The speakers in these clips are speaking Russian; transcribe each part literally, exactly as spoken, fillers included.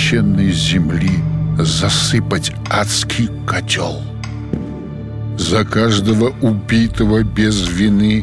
священной земли засыпать адский котел. За каждого убитого без вины,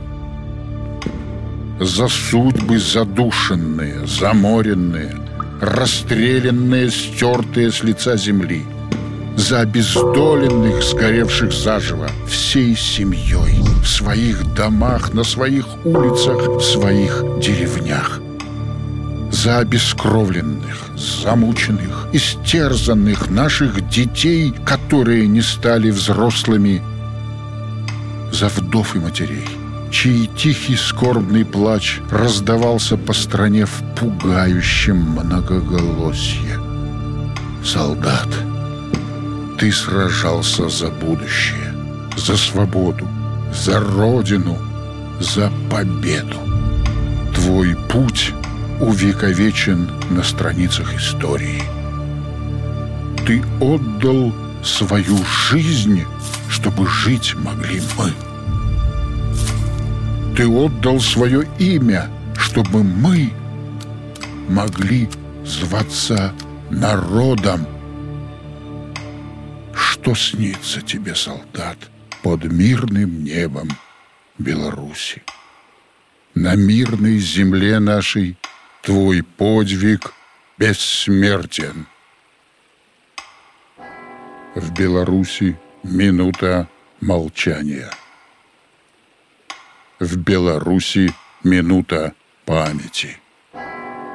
за судьбы задушенные, заморенные, расстрелянные, стертые с лица земли, за обездоленных, сгоревших заживо, всей семьей, в своих домах, на своих улицах, в своих деревнях, за обескровленных, замученных, истерзанных наших детей, которые не стали взрослыми, за вдов и матерей, чей тихий скорбный плач раздавался по стране в пугающем многоголосье. Солдат, ты сражался за будущее, за свободу, за Родину, за победу. Твой путь увековечен на страницах истории. Ты отдал свою жизнь, чтобы жить могли мы. Ты отдал свое имя, чтобы мы могли зваться народом. Что снится тебе, солдат, под мирным небом Беларуси? На мирной земле нашей твой подвиг бессмертен. В Беларуси минута молчания. В Беларуси минута памяти.